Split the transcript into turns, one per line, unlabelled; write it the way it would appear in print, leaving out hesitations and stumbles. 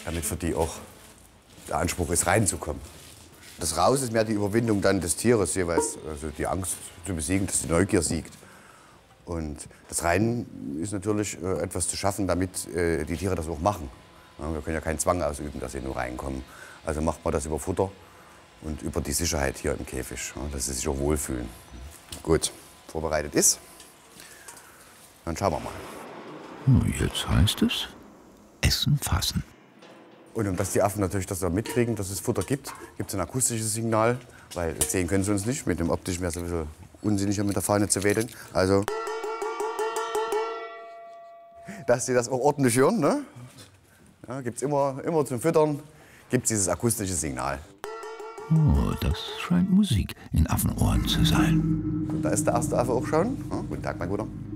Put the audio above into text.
damit für die auch der Anspruch ist, reinzukommen. Das Raus ist mehr die Überwindung dann des Tieres jeweils, also die Angst zu besiegen, dass die Neugier siegt. Und das Rein ist natürlich etwas zu schaffen, damit die Tiere das auch machen. Ja, wir können ja keinen Zwang ausüben, dass sie nur reinkommen. Also macht man das über Futter und über die Sicherheit hier im Käfig, ja, dass sie sich auch wohlfühlen. Gut, vorbereitet ist. Dann schauen wir mal.
Jetzt heißt es, Essen fassen.
Und um dass die Affen natürlich das auch mitkriegen, dass es Futter gibt, gibt es ein akustisches Signal, weil sehen können sie uns nicht. Mit dem optischen wäre es sowieso unsinniger mit der Fahne zu wedeln. Also, dass sie das auch ordentlich hören, ne? Ja, gibt es immer zum Füttern, gibt es dieses akustische Signal.
Oh, das scheint Musik in Affenohren zu sein.
Und da ist der erste Affe auch schon. Ja, guten Tag, mein Guter.